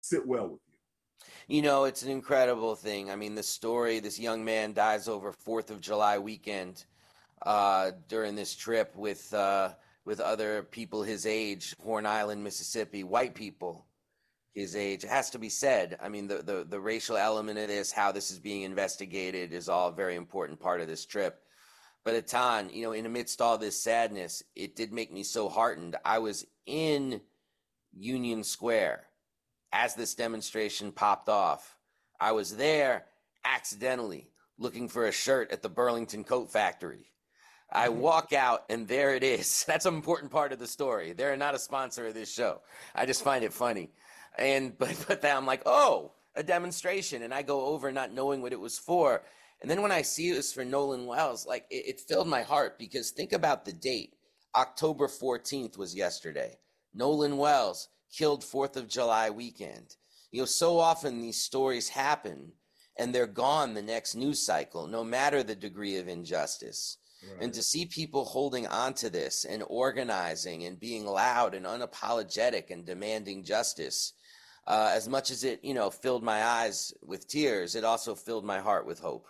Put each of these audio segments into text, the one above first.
sit well with you? You know, it's an incredible thing. I mean, the story, this young man dies over 4th of July weekend during this trip with other people his age, Horn Island, Mississippi, white people his age. It has to be said. I mean, the racial element of this, how this is being investigated, is all a very important part of this trip. But Atan, you know, in amidst all this sadness, it did make me so heartened. I was in Union Square as this demonstration popped off. I was there accidentally looking for a shirt at the Burlington Coat Factory. I walk out and there it is. That's an important part of the story. They're not a sponsor of this show. I just find it funny. But then I'm like, oh, a demonstration. And I go over not knowing what it was for. And then when I see it was for Nolan Wells, like it filled my heart, because think about the date. October 14th was yesterday. Nolan Wells killed 4th of July weekend. You know, so often these stories happen and they're gone the next news cycle, no matter the degree of injustice. Right. And to see people holding on to this and organizing and being loud and unapologetic and demanding justice, as much as it, you know, filled my eyes with tears, it also filled my heart with hope.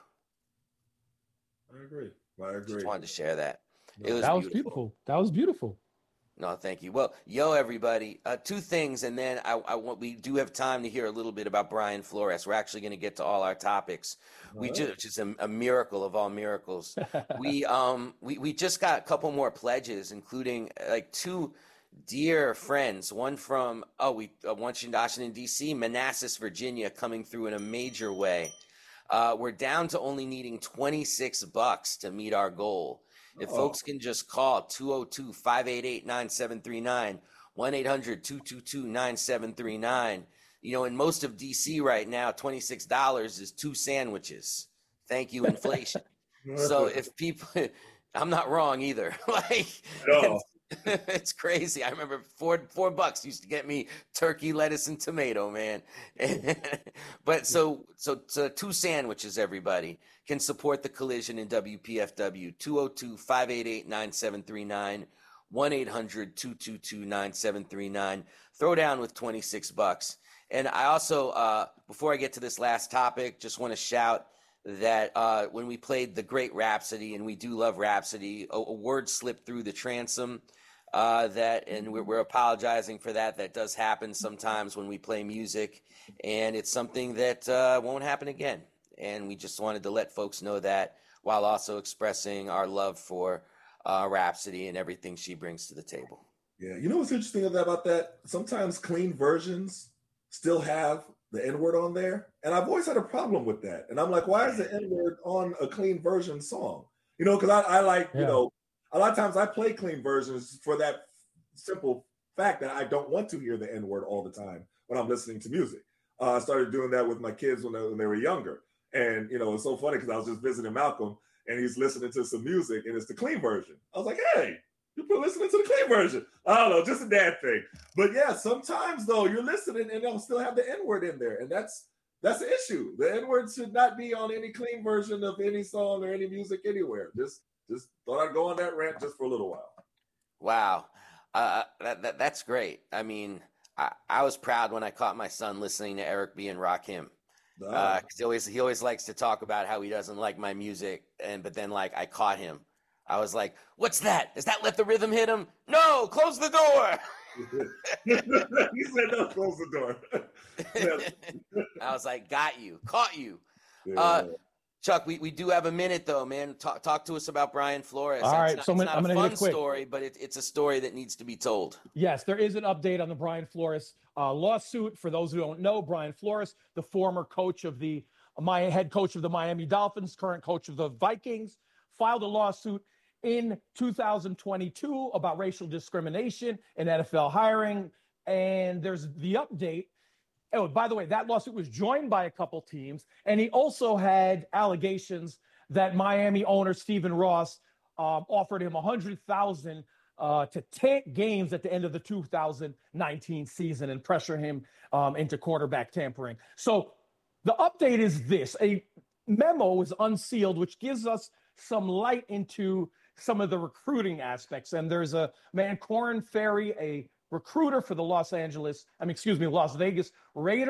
I agree. I agree. Just wanted to share that. It was beautiful. That was beautiful. No, thank you. Well, yo, everybody, two things, and then we do have time to hear a little bit about Brian Flores. We're actually going to get to all our topics, which is a miracle of all miracles. we just got a couple more pledges, including like two dear friends. One from one from Washington D.C., Manassas, Virginia, coming through in a major way. We're down to only needing $26 to meet our goal. If folks can just call 202-588-9739, 1-800-222-9739. You know, in most of D.C. right now, $26 is 2 sandwiches. Thank you, inflation. So if people, I'm not wrong either. Like, no. It's crazy. I remember $4 used to get me turkey, lettuce, and tomato, man. But so 2 sandwiches, everybody, can support the collision in WPFW. 202-588-9739, 1-800-222-9739. Throw down with $26. And I also, before I get to this last topic, just want to shout that when we played The Great Rhapsody, and we do love Rhapsody, a word slipped through the transom. And we're apologizing for that. That does happen sometimes when we play music, and it's something that won't happen again. And we just wanted to let folks know that, while also expressing our love for Rhapsody and everything she brings to the table. Yeah, you know what's interesting about that? Sometimes clean versions still have the N-word on there, and I've always had a problem with that. And I'm like, why is the N-word on a clean version song? You know, because I like, you know, a lot of times I play clean versions for that simple fact that I don't want to hear the N-word all the time when I'm listening to music. I started doing that with my kids when they were younger. And, you know, it's so funny because I was just visiting Malcolm and he's listening to some music and it's the clean version. I was like, hey, you're listening to the clean version. I don't know, just a dad thing. But yeah, sometimes though you're listening and they'll still have the N-word in there. And that's the issue. The N-word should not be on any clean version of any song or any music anywhere. Just thought I'd go on that rant just for a little while. Wow. That's great. I mean, I was proud when I caught my son listening to Eric B. and Rakim. Because he always likes to talk about how he doesn't like my music. But then like I caught him. I was like, what's that? Does that let the rhythm hit him? No, close the door. He said no, close the door. I was like, got you, caught you. Yeah. Chuck, we do have a minute though, man. Talk to us about Brian Flores. All right, so I'm going to hit it quick. Story, but it's a story that needs to be told. Yes, there is an update on the Brian Flores lawsuit. For those who don't know, Brian Flores, the former coach of head coach of the Miami Dolphins, current coach of the Vikings, filed a lawsuit in 2022 about racial discrimination in NFL hiring. And there's the update. Oh, by the way, that lawsuit was joined by a couple teams, and he also had allegations that Miami owner Stephen Ross offered him $100,000 to take games at the end of the 2019 season and pressure him into quarterback tampering. So the update is this: a memo was unsealed, which gives us some light into some of the recruiting aspects. And there's a man, Corin Ferry, a recruiter for the Las Vegas Raiders.